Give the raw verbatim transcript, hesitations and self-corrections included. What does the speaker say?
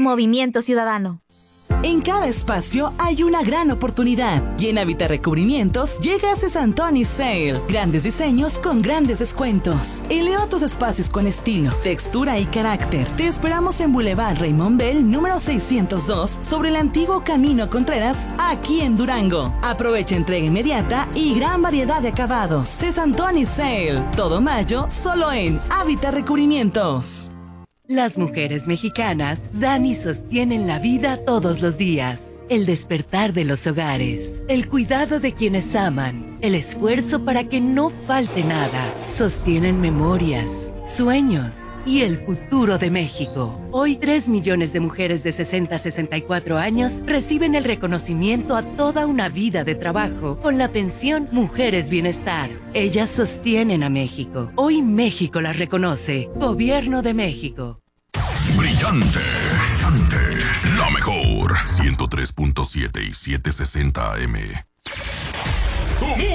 Movimiento Ciudadano. En cada espacio hay una gran oportunidad y en Hábitat Recubrimientos llega Cesantoni Sale. Grandes diseños con grandes descuentos. Eleva tus espacios con estilo, textura y carácter. Te esperamos en Boulevard Raymond Bell, número seiscientos dos, sobre el antiguo Camino Contreras, aquí en Durango. Aprovecha entrega inmediata y gran variedad de acabados. Cesantoni Sale. Todo mayo, solo en Hábitat Recubrimientos. Las mujeres mexicanas dan y sostienen la vida todos los días. El despertar de los hogares, el cuidado de quienes aman, el esfuerzo para que no falte nada. Sostienen memorias, sueños y el futuro de México. Hoy, tres millones de mujeres de sesenta a sesenta y cuatro años reciben el reconocimiento a toda una vida de trabajo con la pensión Mujeres Bienestar. Ellas sostienen a México. Hoy México las reconoce. Gobierno de México. Brillante, brillante, la mejor. ciento tres punto siete y setecientos sesenta A M.